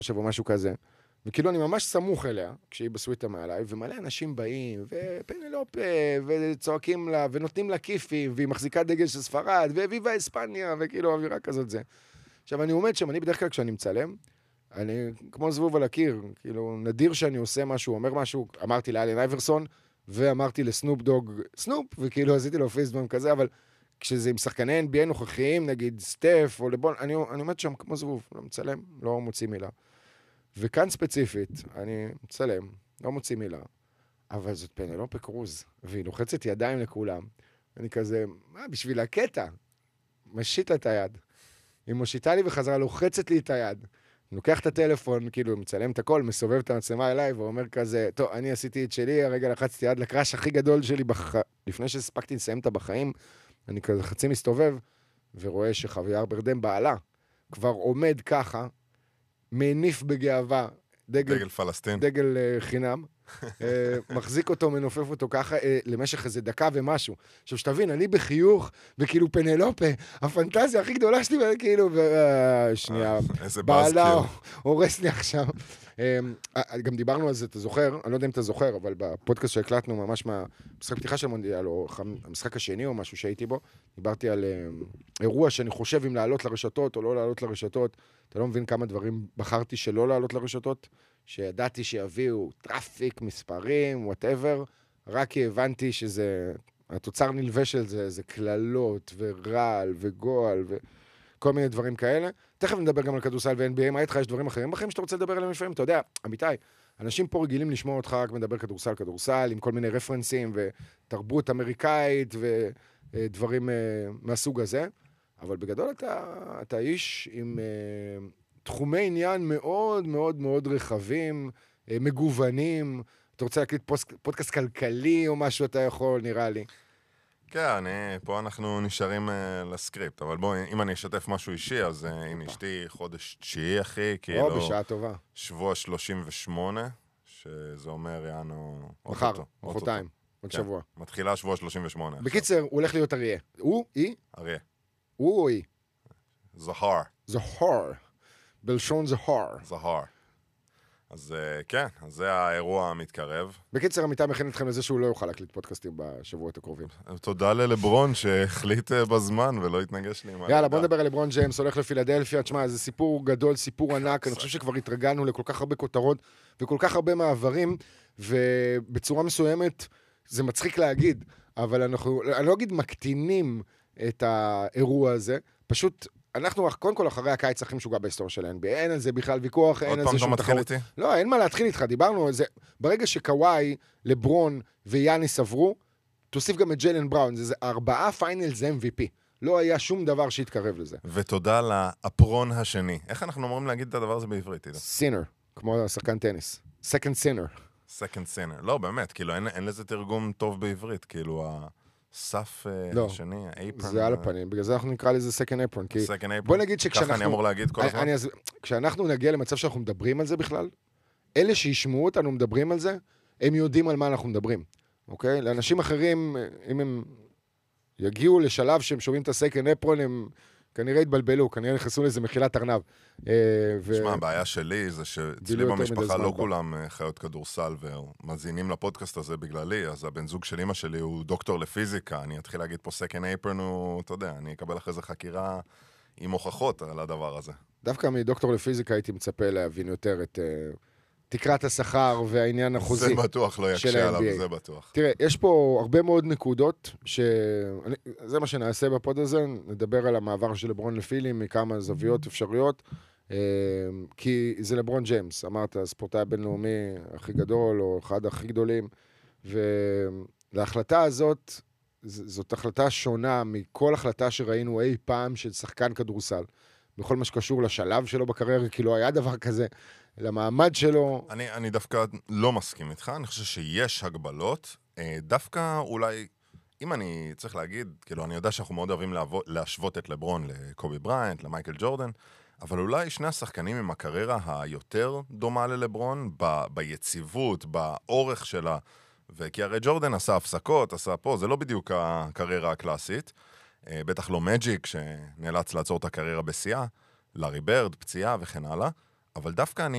או משהו כזה, וכאילו אני ממש סמוך אליה, כשהיא בסוויטה מעליי, ומלא אנשים באים, ופנלופה, וצועקים לה, ונותנים לה כיפים, והיא מחזיקה דגל של ספרד, וויבה אספניה, וכאילו אווירה כזאת זה. עכשיו, אני עומד שם, אני בדרך כלל כשאני מצלם, אני כמו זבוב על הקיר, כאילו, נדיר שאני עושה משהו, אומר משהו, אמרתי לאלן אייברסון, ואמרתי לסנופ דוג, סנופ, וכאילו עשיתי לו פיסטבום כזה, אבל כשזה עם שחקני NBA נוכחיים, נגיד סטף או לבון, אני עומד שם כמו זבוב, לא מצלם, לא מוציא מילה. וכאן ספציפית, אני מצלם, לא מוציא מילה, אבל זאת פנלופה קרוז, והיא לוחצת ידיים לכולם. אני כזה, מה, בשביל הקטע? משיט לה את היד. היא מושיטה לי וחזרה, לוחצת לי את היד. אני לוקח את הטלפון, כאילו, מצלם את הכל, מסובב את המצלמה אליי, ואומר כזה, טוב, אני עשיתי את שלי, הרגע לחצתי יד לקראש הכי גדול שלי, לפני שהספקתי לסיים את בחיים, אני כזה חצי מסתובב, ורואה שחוויה ברדם בעלה, כבר עומד ככה, מניף בגאווה, דגל פלסטין. דגל חינם, מחזיק אותו, מנופף אותו ככה, למשך איזה דקה ומשהו. עכשיו, שתבין, אני בחיוך, וכאילו פנלופה, הפנטזיה הכי גדולה שלי, וכאילו, שנייה, בעלה הורס לי עכשיו. גם דיברנו על זה, אתה זוכר, אני לא יודע אם אתה זוכר, אבל בפודקאסט שהקלטנו ממש מהמשחק פתיחה של מונדיאל, או המשחק השני או משהו שהייתי בו, דיברתי על אירוע שאני חושב אם לעלות לרשתות או לא לעלות לרשתות. אתה לא מבין כמה דברים בחרתי שלא לעלות לרשתות, שידעתי שיביאו טראפיק, מספרים, whatever, רק כי הבנתי שזה, התוצר נלווה של זה, זה כללות ורעל וגועל וכל מיני דברים כאלה. תכף נדבר גם על כדורסל ו-NBA, מה איתך? יש דברים אחרים בחיים שאתה רוצה לדבר עליהם לפעמים? אתה יודע, אמיתי, אנשים פה רגילים לשמוע אותך רק מדבר כדורסל, עם כל מיני רפרנסים ותרבות אמריקאית ודברים מהסוג הזה, אבל בגדול אתה איש עם תחומי עניין מאוד מאוד מאוד רחבים, מגוונים. אתה רוצה להקליט פודקאסט כלכלי או משהו, אתה יכול, נראה לי. כן, פה אנחנו נשארים לסקריפט, אבל בואו, אם אני אשתף משהו אישי, אז הנה אשתי חודש 9, אחי, כאילו... או, בשעה טובה. שבוע 38, שזה אומר, יענו... מחר, מחרתיים, עוד שבוע. מתחילה שבוע 38. בקיצר, הוא הולך להיות אריה. הוא? היא? אריה. הוא או היא? זהר. זהר. בלשון זהר. זהר. אז כן, אז זה האירוע המתקרב. בקיצר, עמיתי מכין אתכם לזה שהוא לא יוכל להקליט פודקאסטים בשבועות הקרובים. תודה ללברון שהחליט בזמן ולא התנגש לי. יאללה, בוא נדבר על לברון ג'יימס, הולך לפילדלפיה. תשמע, זה סיפור גדול, סיפור ענק. אני חושב שכבר התרגלנו לכל כך הרבה כותרות וכל כך הרבה מעברים, ובצורה מסוימת זה מצחיק להגיד, אבל אני לא אגיד מקטינים את האירוע הזה, פשוט... אנחנו, קודם כל, אחרי הקיץ הכי משוגע בהיסטוריה של ה-NBA, אין על זה בכלל ויכוח, אין על זה שום תחרות. לא, אין מה להתחיל איתך, דיברנו על זה. ברגע שקוואי, לברון ויאניס עברו, תוסיף גם את ג'יילן בראון, זה 4 פיינלס MVP. לא היה שום דבר שהתקרב לזה. ותודה לאפרון השני. איך אנחנו אמורים להגיד את הדבר הזה בעברית? סינר, כמו שחקן טניס. Second sinner. לא, באמת, כאילו, אין לזה תרגום טוב בעברית, כאילו, סף השני, האפרון. זה על הפנים, בגלל זה אנחנו נקרא לזה second apron, כי בוא נגיד שכשאנחנו... ככה אני אמור להגיד כל הזמן? כשאנחנו נגיע למצב שאנחנו מדברים על זה בכלל, אלה שישמעו אותנו מדברים על זה, הם יודעים על מה אנחנו מדברים, אוקיי? לאנשים אחרים, אם הם יגיעו לשלב שהם שומעים את ה-second apron, הם כנראה התבלבלו, כנראה נכנסו לזה מחילת ארנב. תשמע, הבעיה שלי זה שאצלי במשפחה לא כולם חיות כדורסל ומזינים לפודקאסט הזה בגללי, אז הבן זוג של אמא שלי הוא דוקטור לפיזיקה, אני אתחיל להגיד פה second apron, אתה יודע, אני אקבל אחרי זה חקירה עם הוכחות על הדבר הזה. דווקא מדוקטור לפיזיקה הייתי מצפה להבין יותר את תקרת השכר והעניין החוזי. זה בטוח לא יקשה עליו, זה בטוח. תראה, יש פה הרבה מאוד נקודות, זה מה שנעשה בפוד הזה, נדבר על המעבר של לברון לפילי מכמה זוויות אפשריות, כי זה לברון ג'יימס, אמרת, הספורטאי הבינלאומי הכי גדול, או אחד הכי גדולים, ולהחלטה הזאת, זאת החלטה שונה מכל החלטה שראינו אי פעם של שחקן כדורסל, בכל מה שקשור לשלב שלו בקריירה, כי לא היה דבר כזה, למעמד שלו. אני דווקא לא מסכים איתך, אני חושב שיש הגבלות, דווקא אולי, אם אני צריך להגיד, כאילו אני יודע שאנחנו מאוד אוהבים להשוות את לברון לקובי בריינט, למייקל ג'ורדן, אבל אולי שני השחקנים עם הקריירה היותר דומה ללברון, ביציבות, באורך שלה, וכי הרי ג'ורדן עשה הפסקות, עשה פה, זה לא בדיוק הקריירה הקלאסית, בטח לא מג'יק שנאלץ לעצור את הקריירה בשיאה, לארי ברד, פציעה וכן הלאה, אבל דווקא